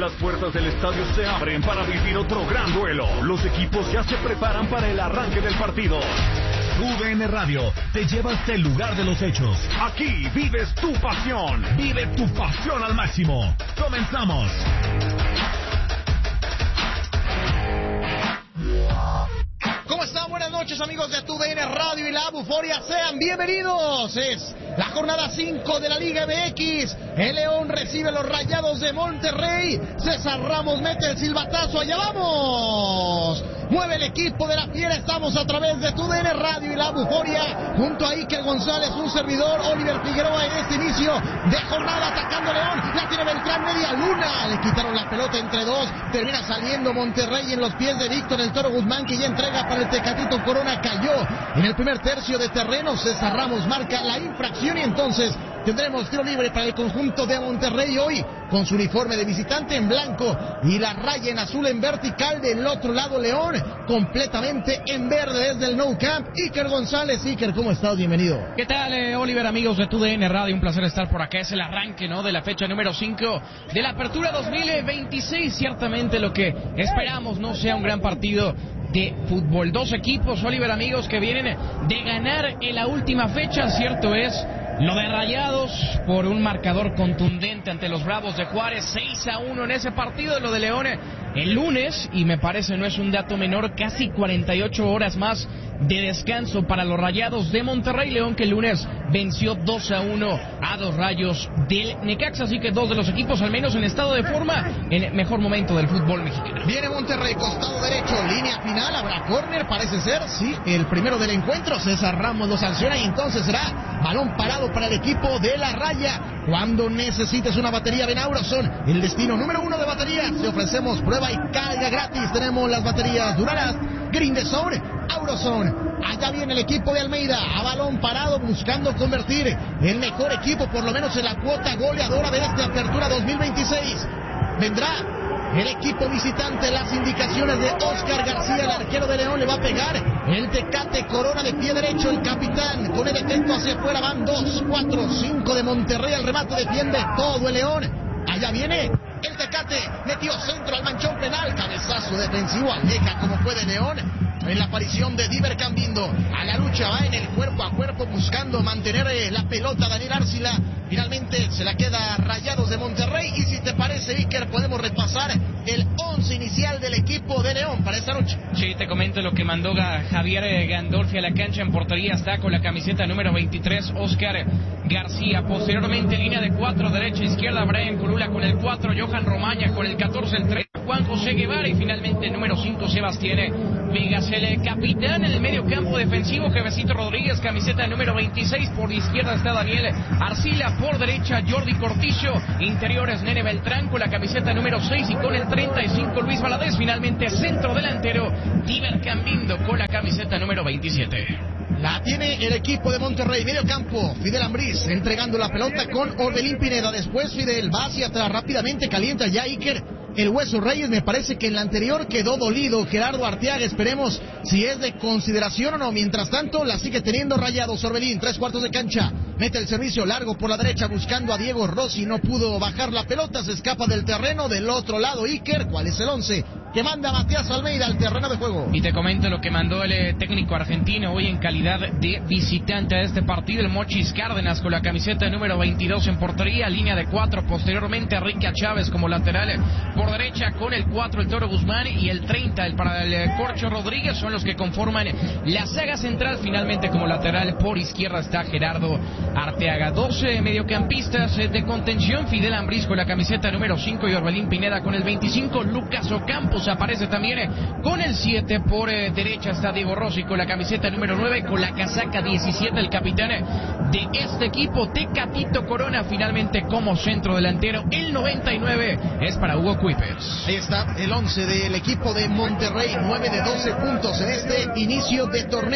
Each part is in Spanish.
Las puertas del estadio se abren para vivir otro gran duelo. Los equipos ya se preparan para el arranque del partido. TUDN Radio te lleva hasta el lugar de los hechos. Aquí vives tu pasión. Vive tu pasión al máximo. Comenzamos. ¿Cómo están? Buenas noches, amigos de TUDN Radio y la Buforia. Sean bienvenidos. Es la jornada 5 de la Liga MX. El León recibe los Rayados de Monterrey. César Ramos mete el silbatazo. ¡Allá vamos! Mueve el equipo de la Fiera. Estamos a través de TUDN Radio y la Buforia. Junto a Iker González, un servidor, Oliver Figueroa, en este inicio de jornada atacando a León. La tiene Beltrán, media luna. Le quitaron la pelota entre dos. Termina saliendo Monterrey en los pies de Víctor el Toro Guzmán, que ya entrega para el Tecatito Corona. Cayó en el primer tercio de terreno. César Ramos marca la infracción y entonces tendremos tiro libre para el conjunto de Monterrey hoy, con su uniforme de visitante en blanco y la raya en azul en vertical. Del otro lado León, completamente en verde desde el Nou Camp. Iker González. Iker, ¿cómo estás? Bienvenido. ¿Qué tal, Oliver, amigos de TUDN Radio? Un placer estar por acá. Es el arranque, ¿no?, de la fecha número 5 de la Apertura 2026. Ciertamente lo que esperamos no sea un gran partido de fútbol. Dos equipos, Oliver, amigos, que vienen de ganar en la última fecha. Cierto es lo de Rayados por un marcador contundente ante los Bravos de Juárez, 6-1 en ese partido. Lo de León el lunes, y me parece no es un dato menor, casi 48 horas más de descanso para los Rayados de Monterrey. León que el lunes venció 2-1 a los Rayos del Necaxa, así que dos de los equipos al menos en estado de forma, en el mejor momento del fútbol mexicano. Viene Monterrey, costado derecho, línea final, habrá córner, parece ser, sí, el primero del encuentro. César Ramos lo sanciona y entonces será balón parado para el equipo de la Raya. Cuando necesites una batería, ven a Auroson, el destino número 1 de baterías. Te ofrecemos prueba y carga gratis. Tenemos las baterías Duralast, Grindezone, Auroson. Allá viene el equipo de Almeida, a balón parado, buscando convertir el mejor equipo, por lo menos en la cuota goleadora de esta Apertura 2026. Vendrá el equipo visitante. Las indicaciones de Oscar García, el arquero de León, le va a pegar el Tecate Corona de pie derecho, el capitán, con el efecto hacia afuera. Van 2, 4, 5 de Monterrey, al remate defiende todo el León. Allá viene el Tecate, metió centro al manchón penal, cabezazo defensivo, aleja como puede León. En la aparición de Diver Cambindo, a la lucha va en el cuerpo a cuerpo, buscando mantener la pelota Daniel Arcila. Finalmente se la queda Rayados de Monterrey. Y si te parece, Iker, podemos repasar el 11 inicial del equipo de León para esta noche. Sí, te comento lo que mandó Javier Gandolfi a la cancha. En portería está con la camiseta número 23 Oscar García. Posteriormente línea de 4, derecha, izquierda, Brian Corula con el 4, Johan Romaña con el 14, el 3, Juan José Guevara, y finalmente el número 5, Sebastián Vegas. El capitán en el medio campo defensivo, Jevesito Rodríguez, camiseta número 26. Por izquierda está Daniel Arcila, por derecha Jordi Cortizo, interiores Nene Beltrán con la camiseta número 6 y con el 35 Luis Valadez. Finalmente centro delantero Diver Cambindo con la camiseta número 27. La tiene el equipo de Monterrey, medio campo, Fidel Ambriz entregando la pelota con Orbelín Pineda. Después Fidel va hacia atrás rápidamente, calienta ya Iker el Hueso Reyes. Me parece que en la anterior quedó dolido Gerardo Arteaga. Esperemos si es de consideración o no. Mientras tanto la sigue teniendo Rayados. Orbelín, 3/4 de cancha, mete el servicio largo por la derecha buscando a Diego Rossi, no pudo bajar la pelota, se escapa del terreno. Del otro lado Iker, ¿cuál es el 11 que manda Matías Almeida al terreno de juego? Y te comento lo que mandó el técnico argentino hoy en calidad de visitante a este partido. El Mochis Cárdenas con la camiseta número 22 en portería, línea de 4. Posteriormente Enrique Chávez como lateral por derecha, con el 4 el Toro Guzmán y el 30 para el Corcho Rodríguez. Son los que conforman la saga central. Finalmente como lateral por izquierda está Gerardo Arteaga. 12 mediocampistas de contención, Fidel Ambriz con la camiseta número 5 y Orbelín Pineda con el 25. Lucas Ocampos aparece también con el 7. Por derecha está Diego Rossi con la camiseta número 9, con la casaca 17 el capitán de este equipo, Tecatito Corona. Finalmente como centro delantero el 99 es para Hugo Cuipers. Ahí está el 11 del equipo de Monterrey, 9 de 12 puntos en este inicio de torneo.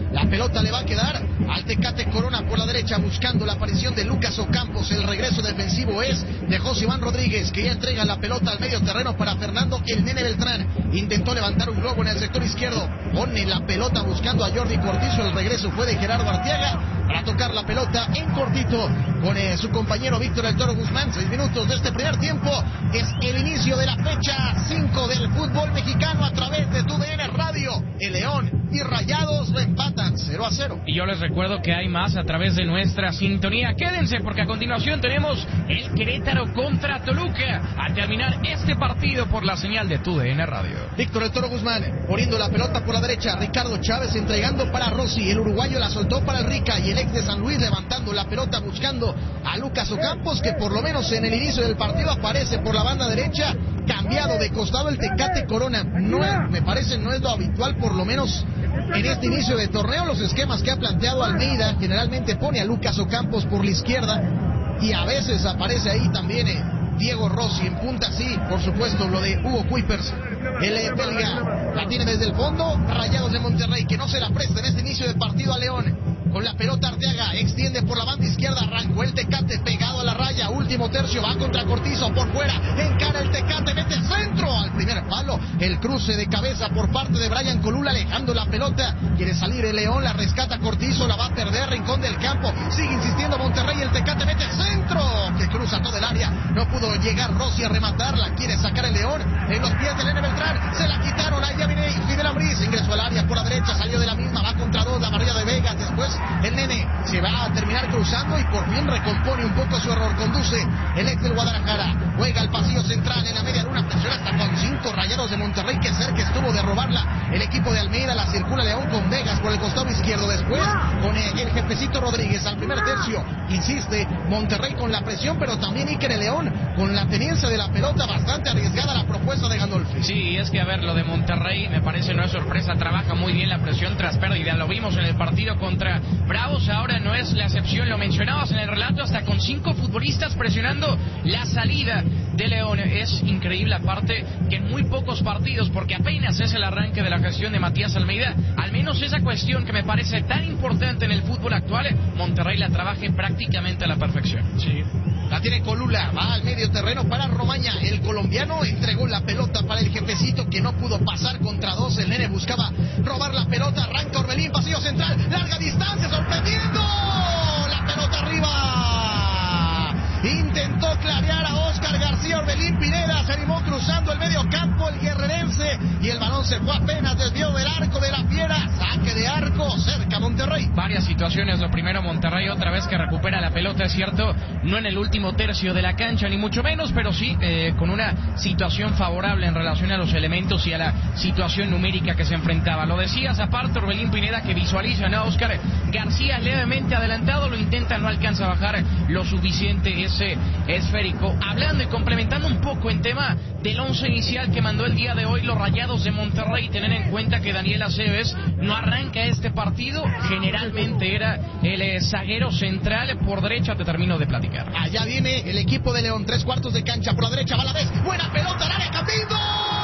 La pelota le va a quedar al Tecate Corona por la derecha, buscando la aparición de Lucas Ocampos. El regreso defensivo es de José Iván Rodríguez, que ya entrega la pelota al medio terreno para Fernando el Nene Beltrán. Intentó levantar un globo en el sector izquierdo, pone la pelota buscando a Jordi Cortizo. El regreso fue de Gerardo Arteaga para tocar la pelota en cortito con su compañero Víctor El Toro Guzmán. 6 minutos de este primer tiempo. Es el inicio de la fecha 5 del fútbol mexicano a través de TUDN Radio. El León y Rayados lo empatan 0-0. Y yo les recuerdo que hay más a través de nuestra sintonía. Quédense porque a continuación tenemos el Querétaro contra Toluca al terminar este partido por la señal de TUDN Radio. Víctor El Toro Guzmán poniendo la pelota por la derecha. Ricardo Chávez entregando para Rossi. El uruguayo la soltó para el Rica y el ex de San Luis levantando la pelota buscando a Lucas Ocampos, que por lo menos en el inicio del partido aparece por la banda derecha. Cambiado de costado el Tecate Corona. Me parece no es lo habitual, por lo menos en este inicio de torneo. Los esquemas que ha planteado Almeida generalmente pone a Lucas Ocampos por la izquierda y a veces aparece ahí también Diego Rossi en punta. Sí, por supuesto, lo de Hugo Kuipers, el belga, la tiene desde el fondo. Rayados de Monterrey que no se la presta en este inicio de partido a León. Con la pelota Arteaga, extiende por la banda izquierda, arrancó el Tecate pegado a la raya, último tercio, va contra Cortizo por fuera, encara el Tecate, mete el centro al primer palo, el cruce de cabeza por parte de Brian Colula, alejando la pelota, quiere salir el León, la rescata Cortizo, la va a perder, rincón del campo, sigue insistiendo Monterrey, el Tecate mete el centro, que cruza todo el área, no pudo llegar Rossi a rematarla, quiere sacar el León, en los pies del Nene Beltrán, se la quitaron, ahí ya viene Fidel Ambriz, ingresó al área por la derecha, salió de la misma, va contra dos, la barrera de Vegas, después el Nene se va a terminar cruzando y por fin recompone un poco su error. Conduce el ex del Guadalajara, juega al pasillo central en la media luna, presiona hasta con 5 Rayados de Monterrey, que cerca estuvo de robarla el equipo de Almeida. La circula León con Vegas por el costado izquierdo, después con el jefecito Rodríguez al primer tercio. Insiste Monterrey con la presión, pero también Iker León con la tenencia de la pelota, bastante arriesgada la propuesta de Gandolfi. Sí, es que a ver, lo de Monterrey me parece no es sorpresa, trabaja muy bien la presión tras pérdida, lo vimos en el partido contra Bravos, ahora no es la excepción, lo mencionabas en el relato, hasta con 5 futbolistas presionando la salida de León. Es increíble, aparte que en muy pocos partidos, porque apenas es el arranque de la gestión de Matías Almeida, al menos esa cuestión que me parece tan importante en el fútbol actual, Monterrey la trabaje prácticamente a la perfección. Sí. La tiene Colula, va al medio terreno para Romaña, el colombiano entregó la pelota para el jefecito que no pudo pasar contra dos, el Nene buscaba robar la pelota, arranca Orbelín, pasillo central, larga distancia, sorprendiendo, la pelota arriba, intentó clarear a Oscar García, Orbelín Pineda se animó cruzando el medio campo el guerrerense y el balón se fue apenas desvió del arco de la Fiera, saque de arco cerca Monterrey. Varias situaciones, lo primero Monterrey otra vez que recupera la pelota, es cierto, no en el último tercio de la cancha ni mucho menos, pero sí con una situación favorable en relación a los elementos y a la situación numérica que se enfrentaba. Lo decías, aparte Orbelín Pineda que visualiza a Oscar García levemente adelantado, lo intenta, no alcanza a bajar lo suficiente ese esférico. Hablando y complementando un poco en tema del 11 inicial que mandó el día de hoy los Rayados de Monterrey, tener en cuenta que Daniel Aceves no arranca este partido, generalmente era el zaguero central por derecha, te termino de platicar. Allá viene el equipo de León, 3/4 de cancha, por la derecha va la vez, buena pelota, la de Camilo,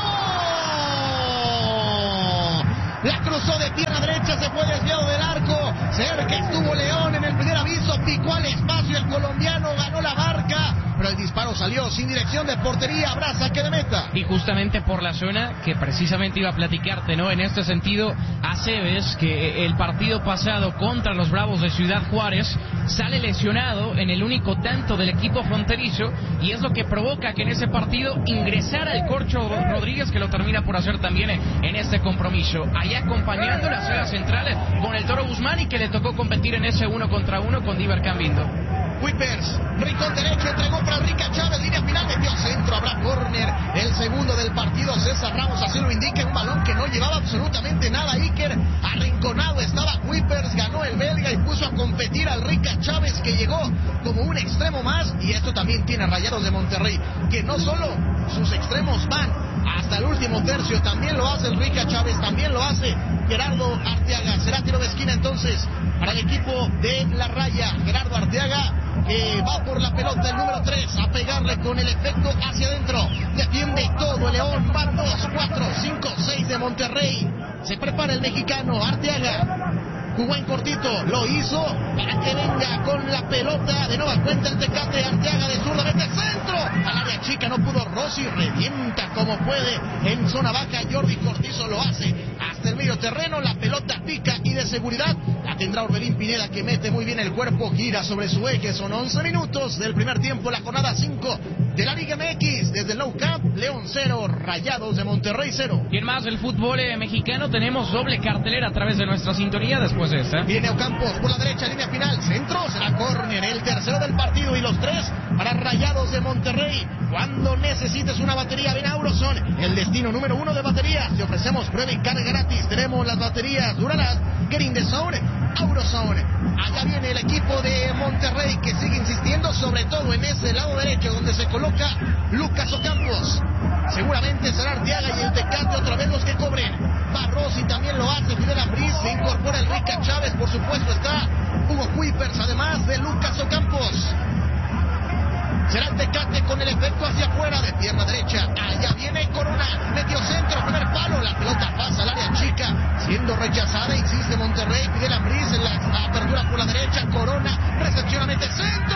la cruzó de pierna derecha, se fue desviado del arco, cerca estuvo León en el primer aviso, picó al espacio el colombiano, ganó la marca, pero el disparo salió sin dirección de portería, habrá saque de meta. Y justamente por la zona que precisamente iba a platicarte, ¿no? En este sentido, Aceves, que el partido pasado contra los Bravos de Ciudad Juárez, sale lesionado en el único tanto del equipo fronterizo, y es lo que provoca que en ese partido ingresara el Corcho Rodríguez, que lo termina por hacer también en este compromiso. Allá acompañando la saga central con el Toro Guzmán, y que le tocó competir en ese 1 contra 1 con Diver Cambindo. Kuipers, rincón derecho, entregó para Rica Chávez, línea final, metió centro, habrá córner, el segundo del partido, César Ramos así lo indica, un balón que no llevaba absolutamente nada, Iker, arrinconado estaba Kuipers, ganó el belga y puso a competir al Rica Chávez, que llegó como un extremo más, y esto también tiene Rayados de Monterrey, que no solo sus extremos van hasta el último tercio, también lo hace el Rica Chávez, también lo hace Gerardo Arteaga. Será tiro de esquina entonces para el equipo de la Raya. Gerardo Arteaga que va por la pelota, el número 3, a pegarle con el efecto hacia adentro, defiende todo el León, van 2, 4, 5, 6 de Monterrey, se prepara el mexicano Arteaga, jugó en cortito, lo hizo para que venga con la pelota, de nueva cuenta el Tecate, Arteaga de zurda, mete centro, al área chica no pudo Rossi, revienta como puede en zona baja, Jordi Cortizo lo hace hasta el medio terreno, la pelota pica y de seguridad la tendrá Orbelín Pineda, que mete muy bien el cuerpo, gira sobre su eje. Son 11 minutos del primer tiempo, la jornada 5 de la Liga MX, desde el Nou Camp, León 0, Rayados de Monterrey 0. Y en más del fútbol mexicano tenemos doble cartelera a través de nuestra sintonía después de esta. Viene Ocampos por la derecha, línea final, centro, será córner, el tercero del partido y los 3 para Rayados de Monterrey. Cuando necesites una batería, ven a Auroson, el destino número 1 de baterías. Te ofrecemos prueba y carga gratis. Tenemos las baterías Duralast, Get in the Zone, Auroson. Allá viene el equipo de Monterrey que sigue insistiendo, sobre todo en ese lado derecho donde se coloca Lucas Ocampos. Seguramente será Arteaga y el Tecate otra vez los que cobren. Barrosi también lo hace, Fidel Ambriz, se incorpora el Rica Chávez, por supuesto está Hugo Kuipers, además de Lucas Ocampos. Será el Tecate con el efecto hacia afuera de pierna derecha. Allá viene Corona, metió centro, primer palo, la pelota pasa al área chica, siendo rechazada, insiste Monterrey, Fidel Ambriz en la apertura por la derecha, Corona, recepciona, mete centro,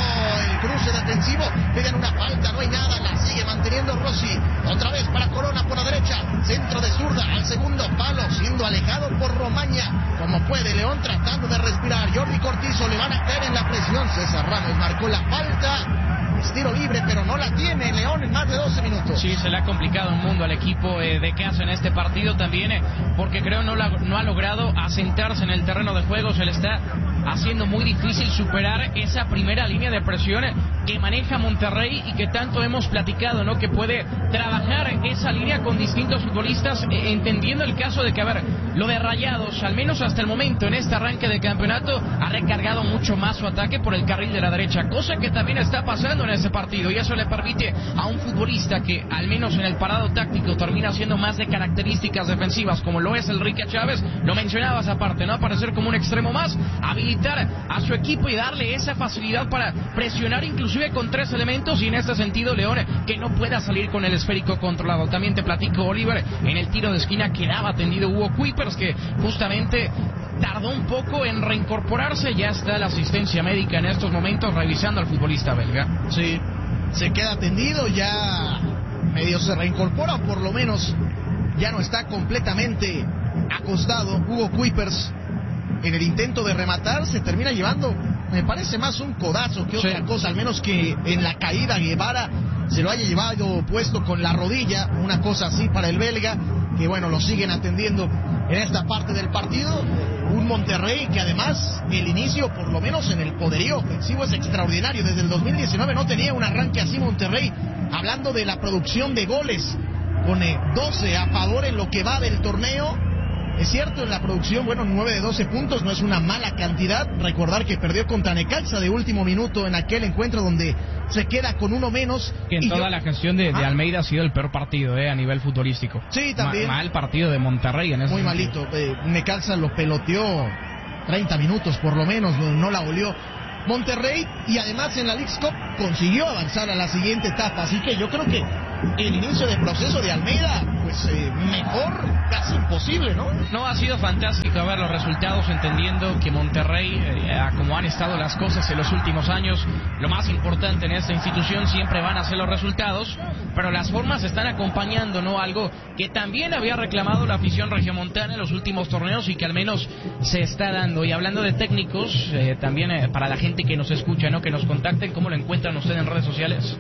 el cruce defensivo, piden una falta, no hay nada, la sigue manteniendo Rossi, otra vez para Corona por la derecha, centro de zurda al segundo palo, siendo alejado por Romaña, como puede León tratando de respirar, Jordi Cortizo le van a caer en la presión, César Ramos marcó la falta. Es tiro libre, pero no la tiene León en más de 12 minutos. Sí, se le ha complicado un mundo al equipo de casa en este partido también, porque creo no ha logrado asentarse en el terreno de juego. Se le está haciendo muy difícil superar esa primera línea de presión que maneja Monterrey y que tanto hemos platicado, ¿no? Que puede trabajar esa línea con distintos futbolistas, entendiendo el caso de que, a ver, lo de Rayados, al menos hasta el momento en este arranque de campeonato, ha recargado mucho más su ataque por el carril de la derecha, cosa que también está pasando en este partido, y eso le permite a un futbolista que al menos en el parado táctico termina siendo más de características defensivas, como lo es el Rica Chávez, lo mencionabas aparte, ¿no? Aparecer como un extremo más, habilitar a su equipo y darle esa facilidad para presionar inclusive con 3 elementos, y en este sentido León que no pueda salir con el esférico controlado. También te platico, Oliver, en el tiro de esquina quedaba tendido Hugo Kuipers, que justamente tardó un poco en reincorporarse. Ya está la asistencia médica en estos momentos revisando al futbolista belga. Sí, se queda tendido, ya medio se reincorpora, o por lo menos ya no está completamente acostado. Hugo Kuipers, en el intento de rematar, se termina llevando, me parece más un codazo que otra cosa, al menos que en la caída Guevara se lo haya llevado puesto con la rodilla, una cosa así para el belga, que bueno, lo siguen atendiendo en esta parte del partido. Un Monterrey que además el inicio, por lo menos en el poderío ofensivo, es extraordinario. Desde el 2019 no tenía un arranque así Monterrey, hablando de la producción de goles, con 12 a favor en lo que va del torneo. Es cierto, en la producción, bueno, 9 de 12 puntos no es una mala cantidad. Recordar que perdió contra Necaxa de último minuto en aquel encuentro donde se queda con uno menos. Que en toda la gestión de Almeida ha sido el peor partido a nivel futbolístico. Sí, también. Mal partido de Monterrey en ese muy sentido. Malito. Necaxa lo peloteó 30 minutos por lo menos, no la olió Monterrey, y además en la Leagues Cup consiguió avanzar a la siguiente etapa. Así que yo creo que el inicio del proceso de Almeida, pues mejor, casi imposible, ¿no? No, ha sido fantástico ver los resultados, entendiendo que Monterrey, como han estado las cosas en los últimos años, lo más importante en esta institución siempre van a ser los resultados, pero las formas están acompañando, ¿no? Algo que también había reclamado la afición regiomontana en los últimos torneos y que al menos se está dando. Y hablando de técnicos, también para la gente que nos escucha, ¿no? Que nos contacten, ¿cómo lo encuentran ustedes en redes sociales?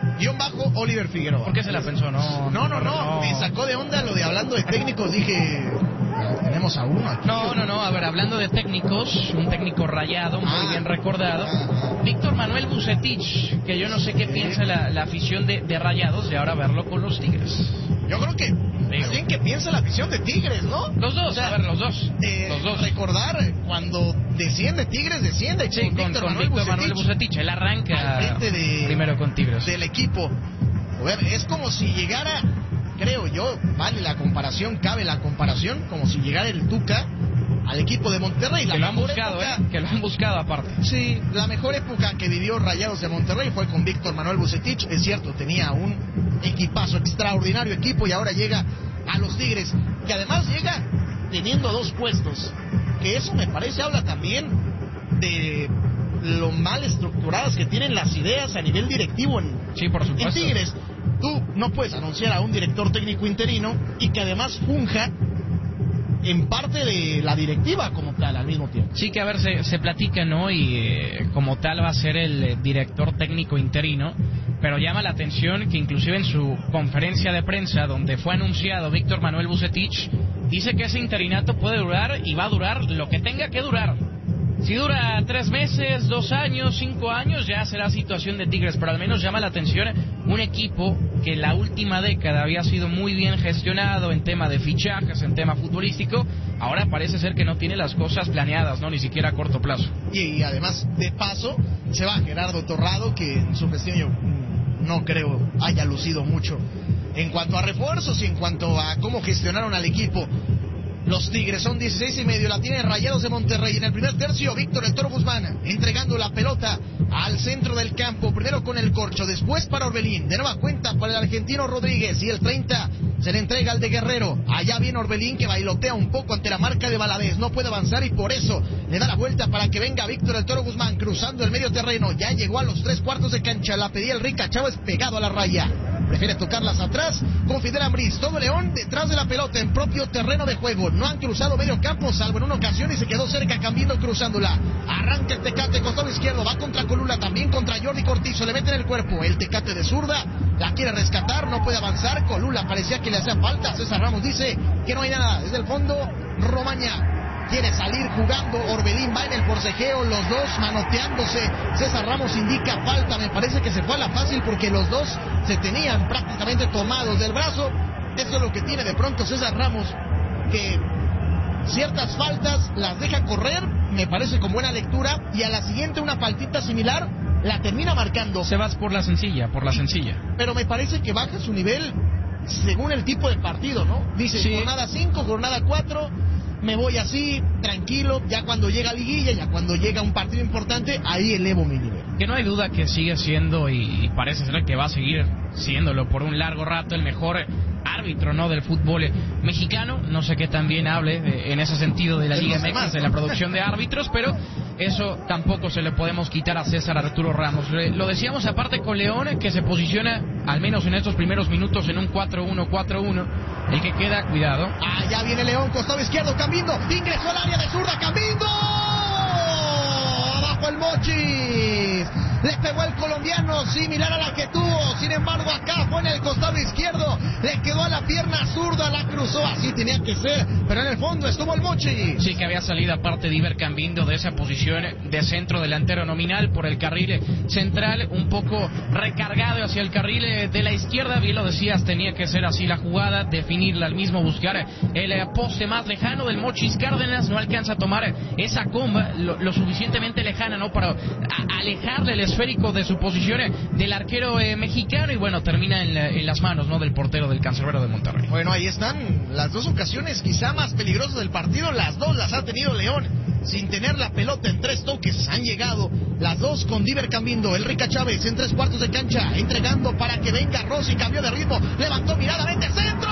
_Oliver Figueroa. ¿Por qué se la pensó? No, me sacó de onda lo de hablando de técnicos, dije, tenemos a uno aquí. No, a ver, hablando de técnicos, un técnico Rayado, muy bien recordado, Víctor Manuel Bucetich, que yo no sé qué piensa la afición de Rayados de ahora verlo con los Tigres. Yo creo que más bien que piensa la afición de Tigres, ¿no? Los dos, o sea, a ver, los dos. Recordar, cuando desciende Tigres, desciende sí, con Víctor Manuel Bucetich. Él arranca primero con Tigres. Del equipo. A ver, es como si llegara, creo yo, vale la comparación, cabe la comparación, como si llegara el Tuca al equipo de Monterrey. Que lo han buscado, que lo han buscado aparte. Sí, la mejor época que vivió Rayados de Monterrey fue con Víctor Manuel Bucetich. Es cierto, tenía un equipazo, extraordinario equipo, y ahora llega a los Tigres, que además llega teniendo 2 puestos. que eso me parece habla también de lo mal estructuradas que tienen las ideas a nivel directivo sí, por supuesto. En Tigres. Tú no puedes anunciar a un director técnico interino y que además funja en parte de la directiva como tal al mismo tiempo. Sí, que a ver, se platica, ¿no? Y como tal va a ser el director técnico interino, pero llama la atención que inclusive en su conferencia de prensa donde fue anunciado Víctor Manuel Vucetich, dice que ese interinato puede durar y va a durar lo que tenga que durar. Si dura 3 meses, 2 años, 5 años, ya será situación de Tigres, pero al menos llama la atención un equipo que la última década había sido muy bien gestionado en tema de fichajes, en tema futbolístico, ahora parece ser que no tiene las cosas planeadas, no, ni siquiera a corto plazo. Y además, de paso, se va Gerardo Torrado, que en su gestión yo no creo haya lucido mucho en cuanto a refuerzos y en cuanto a cómo gestionaron al equipo. Los Tigres son 16:30, la tienen Rayados de Monterrey. En el primer tercio, Víctor El Toro Guzmán entregando la pelota al centro del campo, primero con el corcho, después para Orbelín, de nueva cuenta para el argentino Rodríguez, y el 30 se le entrega al de Guerrero. Allá viene Orbelín, que bailotea un poco ante la marca de Valadez, no puede avanzar y por eso le da la vuelta para que venga Víctor El Toro Guzmán cruzando el medio terreno. Ya llegó a los 3/4 de cancha, la pedía el Rica Chávez pegado a la raya. Prefiere tocarlas atrás con Fidel Ambriz. Todo León detrás de la pelota en propio terreno de juego. No han cruzado medio campo, salvo en una ocasión, y se quedó cerca Cambindo cruzándola. Arranca el Tecate, costado izquierdo, va contra Colula, también contra Jordi Cortizo. Le mete en el cuerpo el Tecate de zurda. La quiere rescatar, no puede avanzar. Colula parecía que le hacía falta. César Ramos dice que no hay nada. Desde el fondo, Romaña quiere salir jugando, Orbelín va en el forcejeo, los dos manoteándose. César Ramos indica falta, me parece que se fue a la fácil porque los dos se tenían prácticamente tomados del brazo. Eso es lo que tiene de pronto César Ramos, que ciertas faltas las deja correr, me parece con buena lectura, y a la siguiente una faltita similar la termina marcando. Se va por la sencilla, Pero me parece que baja su nivel según el tipo de partido, ¿no? Dice, sí, jornada 5, jornada 4... me voy así, tranquilo, ya cuando llega liguilla, ya cuando llega un partido importante, ahí elevo mi nivel. Que no hay duda que sigue siendo, y parece ser que va a seguir siéndolo por un largo rato, el mejor árbitro, ¿no?, del fútbol mexicano. No sé qué también hable en ese sentido de la Liga MX, de la producción de árbitros, pero eso tampoco se le podemos quitar a César Arturo Ramos. Lo decíamos aparte con León, que se posiciona, al menos en estos primeros minutos, en un 4-1-4-1. El que queda, cuidado. Ya viene León, costado izquierdo, Cambindo, ingresó al área de zurda, Cambindo, abajo el Mochis, le pegó el colombiano, similar a la que tuvo, sin embargo acá fue en el costado izquierdo, le quedó a la pierna zurda, la cruzó, así tenía que ser, pero en el fondo estuvo el Mochis. Sí, que había salido aparte de Iber Cambindo de esa posición de centro delantero nominal por el carril central, un poco recargado hacia el carril de la izquierda. Bien lo decías, tenía que ser así la jugada, definirla al mismo, buscar el poste más lejano del Mochis Cárdenas, no alcanza a tomar esa comba lo suficientemente lejana, ¿no?, para alejarle el esférico de su posición del arquero mexicano, y bueno, termina en las manos, ¿no?, del portero del Cancerbero de Monterrey. Bueno, ahí están las dos ocasiones quizá más peligrosas del partido, las dos las ha tenido León sin tener la pelota en 3 toques, han llegado las dos con Diver Cambindo, el Rica Chávez en 3/4 de cancha, entregando para que venga Rossi, cambió de ritmo, levantó mirada, mete centro,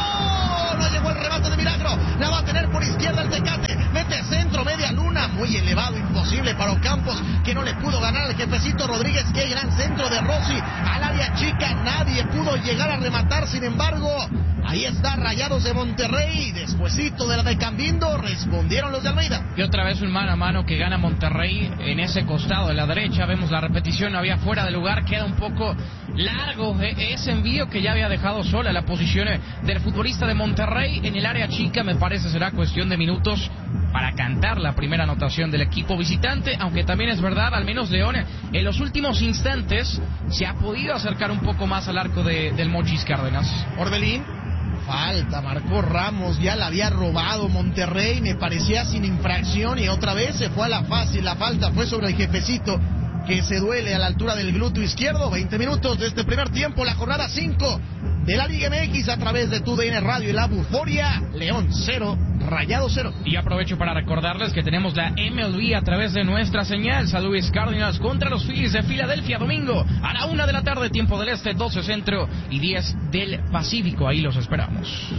no llegó el remate de milagro, la va a tener por izquierda el Tecate, mete centro, media luna, muy elevado, imposible para Ocampos, que no le pudo ganar al jefecito Rodríguez. Qué gran centro de Rossi al área chica, nadie pudo llegar a rematar, sin embargo, ahí está Rayados de Monterrey, despuesito de la de Cambindo, respondieron los de Almeida. Y otra vez un mano a mano que gana Monterrey en ese costado de la derecha, vemos la repetición, había fuera de lugar, queda un poco largo ese envío que ya había dejado sola la posición del futbolista de Monterrey en el área chica. Me parece será cuestión de minutos para cantar la primera anotación del equipo visitante, aunque también es verdad, al menos León en los últimos instantes se ha podido acercar un poco más al arco del Mochis Cárdenas. Orbelín, falta, marcó Ramos, ya la había robado Monterrey, me parecía sin infracción, y otra vez se fue a la fácil, la falta fue sobre el jefecito, que se duele a la altura del glúteo izquierdo. 20 minutos de este primer tiempo, la jornada 5 de la Liga MX a través de TUDN Radio y la Buforia. León 0, Rayado 0. Y aprovecho para recordarles que tenemos la MLB a través de nuestra señal. San Luis Cardinals contra los Phillies de Filadelfia, domingo a la 1 de la tarde, tiempo del este, 12 centro y 10 del Pacífico. Ahí los esperamos.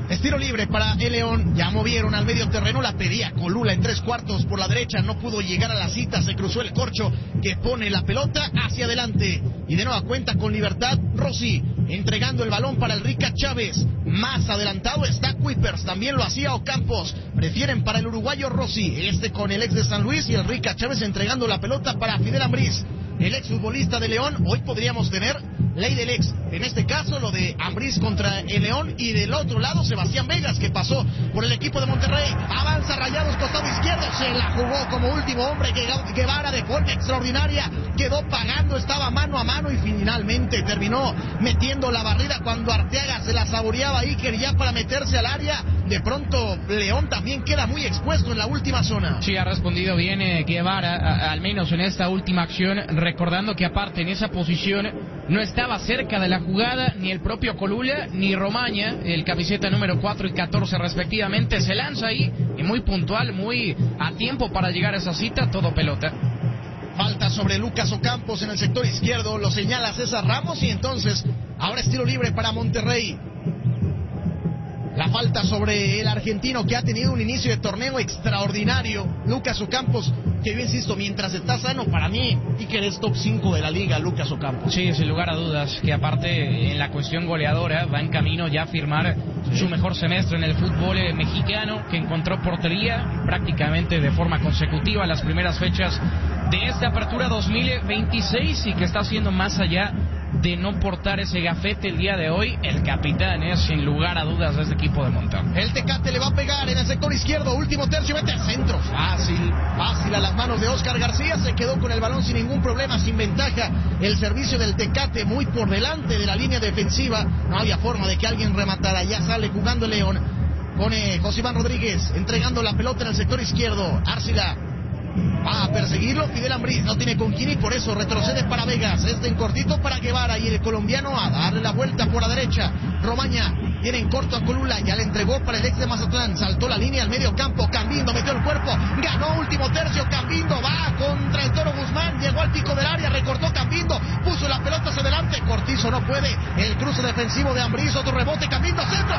Estiro libre para el León, ya movieron al medio terreno, la pedía Colula en 3/4 por la derecha, no pudo llegar a la cita, se cruzó el corcho que pone la pelota hacia adelante y de nueva cuenta con libertad Rossi, entregando el balón para el Rica Chávez, más adelantado está Kuipers, también lo hacía Ocampos, prefieren para el uruguayo Rossi, con el ex de San Luis y el Rica Chávez entregando la pelota para Fidel Ambriz. El exfutbolista de León, hoy podríamos tener ley del ex, en este caso lo de Ambriz contra el León y del otro lado Sebastián Vegas que pasó por el equipo de Monterrey, avanza Rayados costado izquierdo, se la jugó como último hombre Guevara de forma extraordinaria, quedó pagando, estaba mano a mano y finalmente terminó metiendo la barrida cuando Arteaga se la saboreaba ahí, quería para meterse al área, de pronto León también queda muy expuesto en la última zona. Sí, ha respondido bien Guevara, al menos en esta última acción, recordando que aparte en esa posición no estaba cerca de la jugada ni el propio Colula ni Romaña, el camiseta número 4 y 14 respectivamente, se lanza ahí y muy puntual, muy a tiempo para llegar a esa cita, todo pelota. Falta sobre Lucas Ocampos en el sector izquierdo, lo señala César Ramos y entonces ahora es tiro libre para Monterrey. La falta sobre el argentino que ha tenido un inicio de torneo extraordinario, Lucas Ocampos, que yo insisto, mientras está sano, para mí, y que es top 5 de la liga, Lucas Ocampos. Sí, sin lugar a dudas, que aparte en la cuestión goleadora va en camino ya a firmar su mejor semestre en el fútbol mexicano, que encontró portería prácticamente de forma consecutiva las primeras fechas de esta apertura 2026 y que está haciendo más allá de no portar ese gafete el día de hoy, el capitán es sin lugar a dudas de este equipo de Monterrey. El Tecate le va a pegar en el sector izquierdo, último tercio, mete centro, fácil a las manos de Oscar García, se quedó con el balón sin ningún problema, sin ventaja, el servicio del Tecate muy por delante de la línea defensiva, no había forma de que alguien rematara, ya sale jugando el León, con José Iván Rodríguez, entregando la pelota en el sector izquierdo, Arcila va a perseguirlo, Fidel Ambriz no tiene con quién y por eso retrocede para Vegas, en cortito para Guevara y el colombiano a darle la vuelta por la derecha, Romaña tiene en corto a Colula, ya le entregó para el ex de Mazatlán, saltó la línea al medio campo, Cambindo metió el cuerpo, ganó último tercio, Cambindo va contra el Toro Guzmán, llegó al pico del área, recortó Cambindo, puso la pelota hacia adelante, Cortizo no puede, el cruce defensivo de Ambriz, otro rebote, Cambindo, centro,